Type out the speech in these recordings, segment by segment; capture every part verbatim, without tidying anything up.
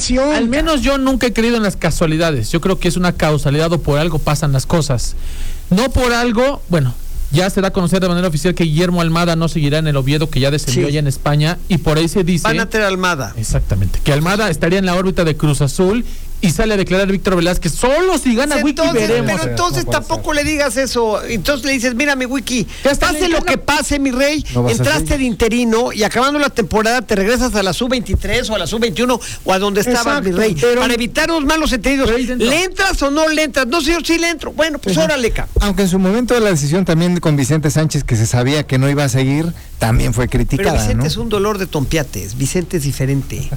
intención. Al menos yo nunca he creído en las casualidades. Yo creo que es una causalidad o por algo pasan las cosas. No por algo, bueno, ya se da a conocer de manera oficial que Guillermo Almada no seguirá en el Oviedo, que ya descendió Sí. allá en España, y por ahí se dice... Van a tener Almada. Exactamente, que Almada estaría en la órbita de Cruz Azul, y sale a declarar Víctor Velázquez, solo si gana Wiki Entonces, veremos. pero entonces No puede tampoco ser. le digas eso. Entonces le dices, mira mi Wiki, Ya está pase bien, lo ya que no- pase, mi rey, No vas a entraste hacer. de interino y acabando la temporada te regresas a la sub veintitrés o a la sub veintiuno o a donde estabas, Exacto, mi rey, pero- para evitar los malos entendidos. Pero ahí dentro. ¿Le entras o no le entras? No, señor, sí le entro. Bueno, pues órale, ca. Aunque en su momento la decisión también con Vicente Sánchez, que se sabía que no iba a seguir, también fue Pero criticada, Vicente ¿no? es un dolor de tompiates. Vicente es diferente.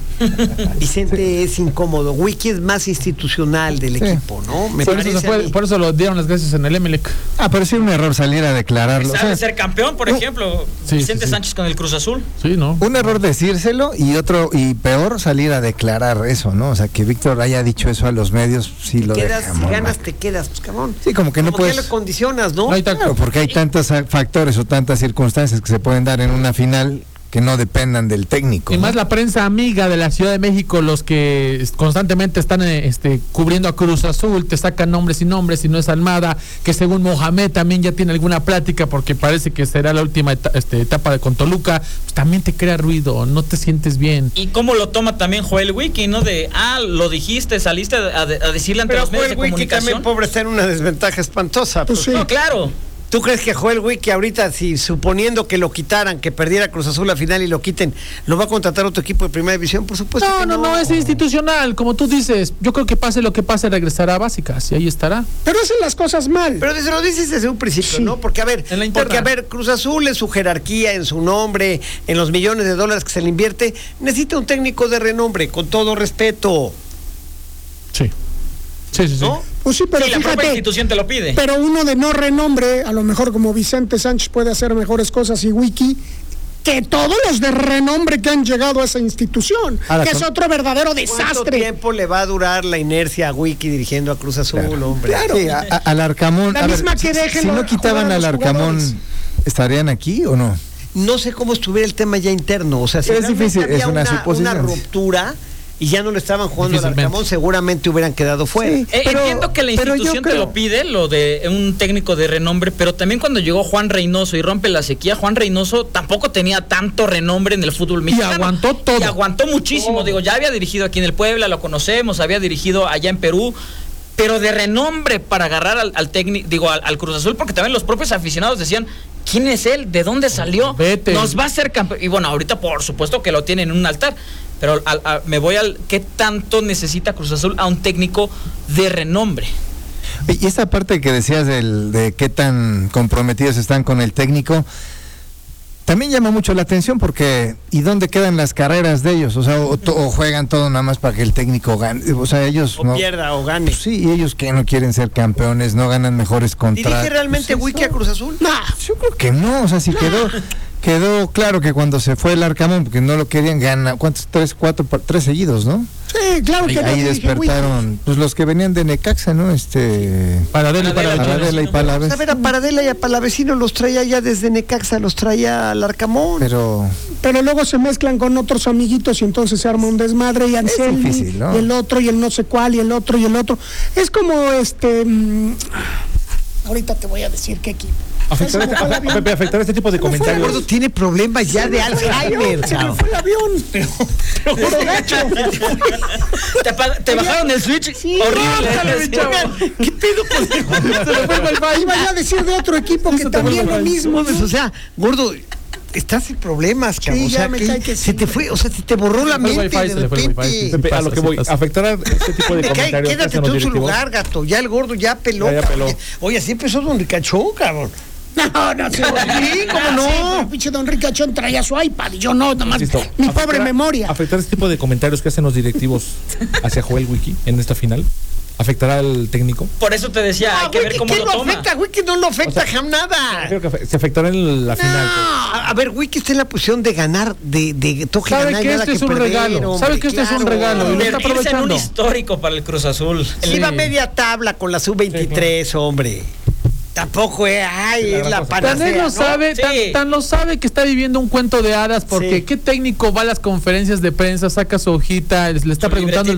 Vicente es incómodo. Wiki es más institucional del Sí. equipo, ¿no? Me por, eso se parece a fue- mí. por eso lo dieron las gracias en el Emelec. Ah, pero sí un error salir a declararlo. O Sabe sea, ser campeón, por ejemplo, Sí, Vicente sí, sí. Sánchez con el Cruz Azul. Sí, ¿no? un error decírselo y otro, y peor salir a declarar eso, ¿no? O sea, que Víctor haya dicho eso a los medios, sí lo Quedas, deja si muy ganas, mal. te quedas, pues cabrón. Sí, como que no Como que puedes... le condicionas, ¿no? No hay tal- Claro, porque hay tantos ah, factores o tantas circunstancias que se pueden dar en una final que no dependan del técnico. Y ¿no? más la prensa amiga de la Ciudad de México, los que es- constantemente están eh, este, cubriendo a Cruz Azul, te sacan nombres y nombres, y no es Almada, que según Mohamed también ya tiene alguna plática porque parece que será la última eta- este, etapa de con Toluca, pues también te crea ruido, no te sientes bien. Y cómo lo toma también Joel Wiki, ¿no? De, ah, lo dijiste, saliste a, a- a decirle ante Pero los medios Joel de Wiki comunicación. también, pobre, está en una desventaja espantosa. Pues sí. No, claro. ¿Tú crees que Joel Wiki ahorita, si suponiendo que lo quitaran, que perdiera Cruz Azul la final y lo quiten, lo va a contratar otro equipo de primera división? Por supuesto No, que no, no. no, es institucional, como tú dices. Yo creo que pase lo que pase, regresará a básicas y ahí estará. Pero hacen las cosas mal. Pero se lo dices desde un principio, Sí. ¿no? Porque a ver, En la interna. porque a ver, Cruz Azul en su jerarquía, en su nombre, en los millones de dólares que se le invierte, necesita un técnico de renombre, con todo respeto, Sí. Sí, sí, sí. ¿no? Pues sí, pero Sí, la propia fíjate, institución te lo pide. pero uno de no renombre, a lo mejor como Vicente Sánchez puede hacer mejores cosas y Wiki, que todos los de renombre que han llegado a esa institución, Ahora, que es con- otro verdadero ¿Cuánto desastre. tiempo le va a durar la inercia a Wiki dirigiendo a Cruz Azul, Claro. hombre? Sí, a- a- al Arcamón. La a ver, misma que si- dejen si no jugar quitaban a al los Arcamón, jugadores. ¿estarían aquí o no? No sé cómo estuviera el tema ya interno. O sea, si Es realmente difícil, había es una una, suposición. una ruptura y ya no le estaban jugando al Difícilmente. Arcamón, seguramente hubieran quedado fuera. Sí. Eh, Pero- entiendo que la pero yo institución te creo- lo pide, lo de un técnico de renombre, pero también cuando llegó Juan Reynoso y rompe la sequía, Juan Reynoso tampoco tenía tanto renombre en el fútbol mexicano. aguantó todo. Y aguantó muchísimo. Todo. Digo, ya había dirigido aquí en el Puebla, lo conocemos, había dirigido allá en Perú, pero de renombre para agarrar al, al técnico, digo, al, al Cruz Azul, porque también los propios aficionados decían, ¿quién es él? ¿De dónde salió? Vete. Nos va a hacer campeón. Y bueno, ahorita por supuesto que lo tienen en un altar. Pero al- a- me voy al qué tanto necesita Cruz Azul a un técnico de renombre. Y esa parte que decías del, de qué tan comprometidos están con el técnico, también llama mucho la atención porque ¿y dónde quedan las carreras de ellos? O sea, o, to- o juegan todo nada más para que el técnico gane. O sea, ellos O no... pierda o gane. Pues sí, y ellos que no quieren ser campeones, no ganan mejores contratos. ¿Dirige realmente Pues Wiki a eso. Cruz Azul? Nah, Yo creo que no, o sea, si quedó quedó claro que cuando se fue el Arcamón, porque no lo querían ganar, ¿cuántos? Tres, cuatro, pa- tres seguidos, ¿no? sí, claro que Ahí, no ahí dirige despertaron, pues los que venían de Necaxa, ¿no? Este... Paradela y Paradela, Paradela. Paradela y Pues, Palavés. a ver, a Paradela y a Palavecino los traía ya desde Necaxa, los traía al Arcamón. Pero... Wiki. Pero luego se mezclan con otros amiguitos y entonces se arma un desmadre y Anselmi, difícil, ¿no? y el otro y el no sé cuál y el otro y el otro. Es como este... mm, ahorita te voy a decir qué equipo. Afectar, Se me fue el a- avión. Pepe, afectar este tipo de Se me fue el comentarios. Gordo tiene problemas ya Se de me fue el Alzheimer, avión, Se me cabrón. fue el avión. Pero, pero gacho. Te, pa- te bajaron el switch horrible. ¿Qué pedo con el Iba ya a decir de otro equipo que Justo te también fue lo el mismo. Mames, o sea, gordo, estás en problemas, cabrón. Sí, o sea, ya me que cae que se sí. te fue, o sea, se te borró la Se le fue el mente wifi, de se le fue el wifi, repente. sí, Pepe, a lo que voy, pasa. afectar a este tipo de Me cae, comentarios. que quédate hacen tú los en su directivos. lugar, gato. Ya el gordo ya peló. Ya, ya cabrón. peló. Oye, así empezó Don Ricachón, cabrón. No, no, sí, Sí, ¿cómo no? Sí, pero pinche Don Ricachón traía su iPad y yo no, nada más Listo. mi Afectar- pobre memoria. Afectar este tipo de comentarios que hacen los directivos hacia Joel Wiki en esta final. ¿Afectará al técnico? Por eso te decía, hay No, que ver Wiki, cómo ¿qué lo lo toma. afecta? Wiki no lo afecta O sea, jam nada. Creo que afe- se afectará en la final. pues. A, a ver, Wiki está en la posición de ganar, de, de toque Sabe ganar y que nada este es un perder, regalo, hombre, sabe que este es un claro. regalo y lo está Convertirse en un aprovechando. histórico para el Cruz Azul. Él iba a media tabla con la sub veintitrés, hombre. Tampoco es, ay, es la Tan él panacea, lo ¿no? sabe, Sí. tan, tan lo sabe que está viviendo un cuento de hadas porque Sí. qué técnico va a las conferencias de prensa, saca su hojita, le está Su preguntando el